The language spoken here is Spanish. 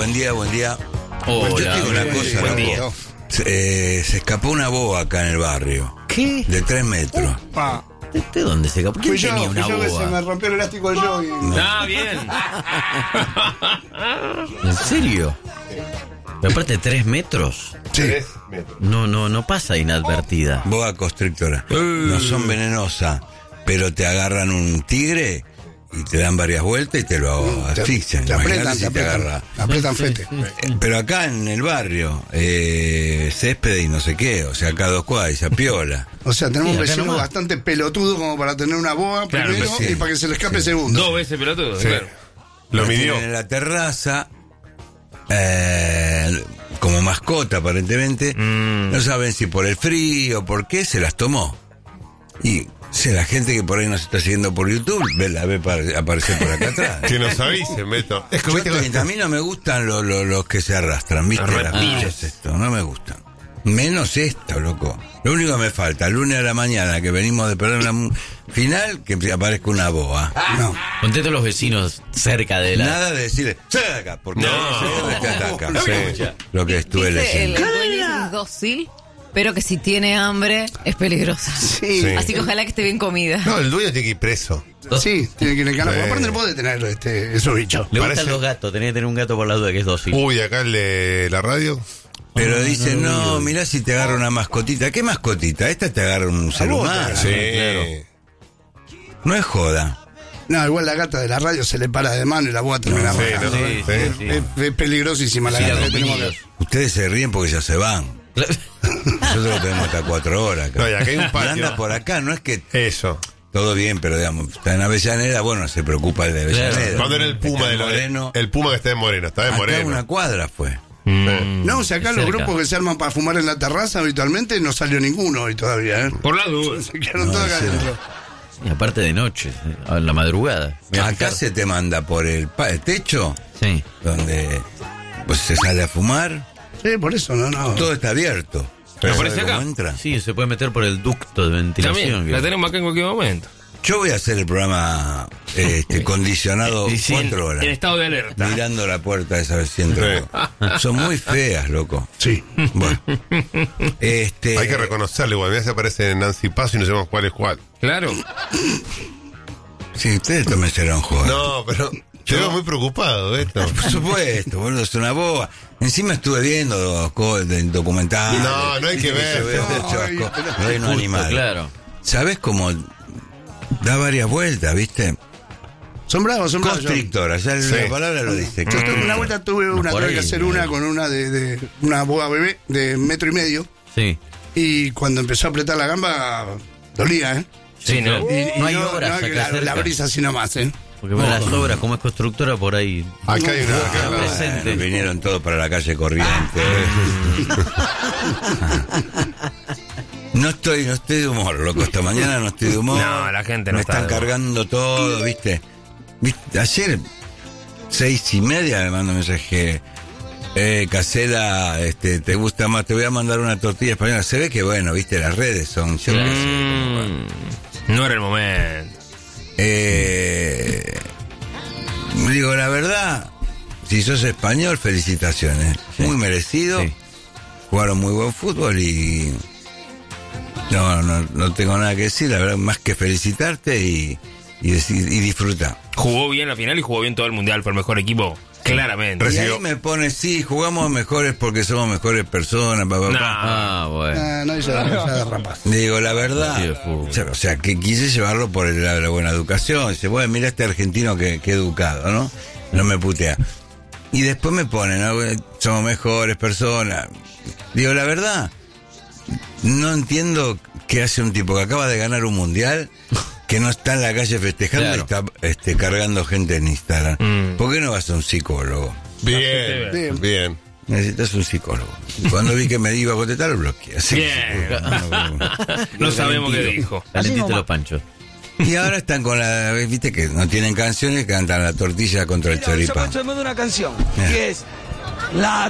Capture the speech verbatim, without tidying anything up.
Buen día, buen día. Hola, Yo te digo una buen cosa, buen día. loco. Se, eh, se escapó una boa acá en el barrio. ¿Qué? De tres metros. Pa. ¿De, de dónde se escapó? ¿Quién Fui yo, tenía fui una yo que se me boa? rompió el elástico del yo. Y... Ah, bien. ¿En serio? Pero aparte, tres metros. Sí. No, no, no pasa inadvertida. Boa constrictora. No son venenosas, pero te agarran un tigre y te dan varias vueltas y te lo asfixian. Te Imagínate apretan, si te te apretan. agarra. Te apretan fete. Eh, Pero acá en el barrio, eh, césped y no sé qué, o sea, acá a dos cuadras y se apiola. O sea, tenemos Sí, un acá vecino nomás. bastante pelotudo como para tener una boa Claro, primero sí. y para que se le escape segundo. Dos veces pelotudo, Sí. claro. Lo La midió. tienen en la terraza, eh, como mascota aparentemente. Mm. No saben si por el frío, por qué, se las tomó. Y sé, la gente que por ahí nos está siguiendo por YouTube, ve, la ve par- aparecer por acá atrás. Que nos avisen, Beto. Es como Yo viste estoy- a mí no me gustan los, los, los que se arrastran, ¿viste? Los Las reptiles. cosas, esto, no me gustan. Menos esto, loco. Lo único que me falta, el lunes a la mañana, que venimos de perder la mu- final, que aparezca una boa. No. Ponte a los vecinos cerca de la... Nada de decirle, ¡sal de acá! Porque No. no, te ataca. No Sí, me escucha. lo que estuve Dice el, leyendo. el dueño es dócil, pero que si tiene hambre es peligrosa. Sí. Sí. Así que ojalá que esté bien comida. No, el dueño tiene que ir preso. Sí, tiene que ir en cana. Sí. Aparte no puede tener este, esos bichos. Le Parece- gustan los gatos, tenés que tener un gato por la duda que es dócil. Uy, acá el de la radio. Pero dice, no, mirá si te agarra una mascotita. ¿Qué mascotita? Esta te agarra un ser vos, humano. Sí. No es joda. No, igual la gata de la radio se le para de mano y la boa termina Sí, rajando. ¿no? Sí, Sí. sí, sí. Es, es peligrosísima la Sí, gata la que tenemos comida. acá. Ustedes se ríen porque ya se van. Nosotros tenemos hasta cuatro horas acá. No, y acá hay un Y patio. anda por acá, no es que Eso. todo bien, pero digamos, está en Avellaneda, bueno, se preocupa el de Avellaneda. Claro. Cuando era el Puma Está de en lo Moreno. El Puma que está en Moreno. Está en Acá Moreno. una cuadra fue. No, o sea, acá Es los cerca. grupos que se arman para fumar en la terraza habitualmente no salió ninguno hoy todavía, ¿eh? Por la duda. Se quedaron No, todos acá sí. adentro. Y aparte de noche, a la madrugada. Me voy a Acá fijar. se te manda por el, pa- el techo, Sí. donde pues se sale a fumar, Sí, por eso, no, no. todo está abierto. ¿Pero ¿Sabes aparece cómo acá? entra? Sí, se puede meter por el ducto de ventilación. También, que- la tenemos acá en cualquier momento. Yo voy a hacer el programa este, condicionado Y sí, cuatro en, horas. en estado de alerta. Mirando la puerta de esa vez si entro. Son muy feas, loco. Sí. Bueno. Este, Hay que reconocerle, igual. Mirá si aparece Nancy Paso y no sabemos cuál es cuál. Claro. Sí, ustedes también serán joder. No, pero te veo muy preocupado, Beto. Por supuesto, boludo, es una boba. Encima estuve viendo dos co- de- documentales. No, no hay que ver. Se ve No, el chasco, ay, reino Justo, animal. claro. ¿Sabes cómo da varias vueltas, viste? Son bravos, son bravos. Yo, Constrictora, ya Sí. la palabra lo dice. yo tuve una vuelta tuve una, por tuve que ahí, hacer no. una con una de, de una boa bebé de metro y medio. Sí. Y cuando empezó a apretar la gamba, dolía, ¿eh? Sí, ¿no? Y, y No hay obras no, acá que la, cerca. la brisa así nomás, ¿eh? Porque para las obras, como es constructora, por ahí. Acá hay una. acá No, la- presente. Bueno, vinieron todos para la calle Corriente. No estoy, no estoy de humor, loco. Esta mañana no estoy de humor. No, la gente no Me está están de humor. cargando todo, ¿viste? ¿Viste? Ayer, seis y media, me mando un mensaje. Eh, Casela, este, ¿te gusta más? Te voy a mandar una tortilla española. Se ve que, bueno, ¿viste? Las redes son... Yo qué sé cómo va. Mm, no era el momento. Eh, digo, la verdad, si sos español, felicitaciones. Muy merecido. Sí. Jugaron muy buen fútbol y... No, no, no tengo nada que decir, la verdad, más que felicitarte y, y, decir- y disfrutar. Jugó bien la final y jugó bien todo el mundial. Fue el mejor equipo. Claramente. Y Recibió- ahí me pone, sí, jugamos mejores porque somos mejores personas, papá. No. Ah, bueno. Ah, no, ya, ya de rapaz. Digo, la verdad, Sí, de fútbol. o sea, o sea, que quise llevarlo por el lado de la buena educación. Dice, bueno, mira este argentino que, que educado, ¿no? No me putea. Y después me ponen, ¿no? Somos mejores personas. Digo, la verdad, no entiendo qué hace un tipo que acaba de ganar un mundial, que no está en la calle festejando Claro. y está este, cargando gente en Instagram. Mm. ¿Por qué no vas a un psicólogo? Bien, Bien. bien. Necesitas un psicólogo. Y cuando vi que me iba a contestar, lo bloqueé. Así que- Bien. no, no. No sabemos qué dijo. Calentito los panchos. Y ahora están con la... Viste que no tienen canciones, cantan la tortilla contra el Mira, hoy se choripán. aprovechamos de una canción Eh. que es La